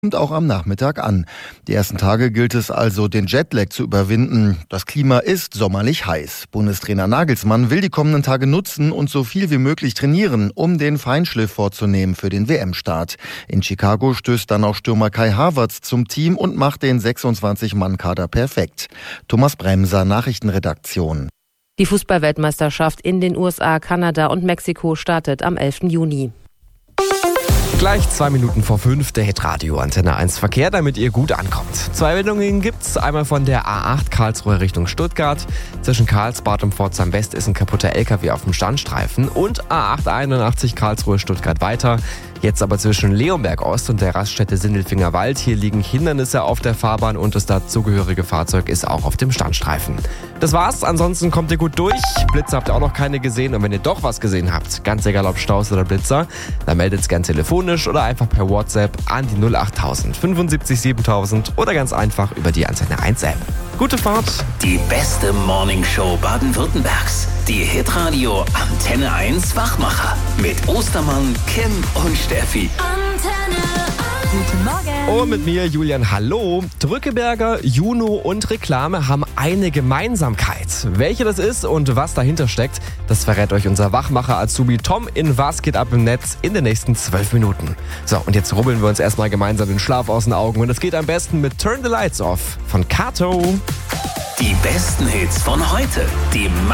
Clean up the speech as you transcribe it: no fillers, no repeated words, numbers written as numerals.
Kommt auch am Nachmittag an. Die ersten Tage gilt es also, den Jetlag zu überwinden. Das Klima ist sommerlich heiß. Bundestrainer Nagelsmann will die kommenden Tage nutzen und so viel wie möglich trainieren, um den Feinschliff vorzunehmen für den WM-Start. In Chicago stößt dann auch Stürmer Kai Havertz zum Team und macht den 26-Mann-Kader perfekt. Thomas Bremser, Nachrichtenredaktion. Die Fußball-Weltmeisterschaft in den USA, Kanada und Mexiko startet am 11. Juni. Gleich 2 Minuten vor 5 der Hitradio Antenne 1 Verkehr, damit ihr gut ankommt. 2 Meldungen gibt's. Einmal von der A8 Karlsruhe Richtung Stuttgart. Zwischen Karlsbad und Pforzheim West ist ein kaputter LKW auf dem Standstreifen. Und A8 81 Karlsruhe Stuttgart weiter. Jetzt aber zwischen Leonberg Ost und der Raststätte Sindelfinger Wald. Hier liegen Hindernisse auf der Fahrbahn und das dazugehörige Fahrzeug ist auch auf dem Standstreifen. Das war's, ansonsten kommt ihr gut durch. Blitzer habt ihr auch noch keine gesehen und wenn ihr doch was gesehen habt, ganz egal ob Staus oder Blitzer, dann meldet's gern telefonisch oder einfach per WhatsApp an die 08000 75 7000 oder ganz einfach über die Antenne 1 App. Gute Fahrt! Die beste Morningshow Baden-Württembergs. Die Hitradio Antenne 1 Wachmacher. Mit Ostermann, Kim und Steffi. Antenne 1. Guten Morgen. Und mit mir, Julian, hallo. Drückeberger, Juno und Reklame haben eine Gemeinsamkeit. Welche das ist und was dahinter steckt, das verrät euch unser Wachmacher-Azubi Tom in Was geht ab im Netz in den nächsten 12 Minuten. So, und jetzt rubbeln wir uns erstmal gemeinsam den Schlaf aus den Augen. Und es geht am besten mit Turn the Lights Off von Kato. Die besten Hits von heute. Die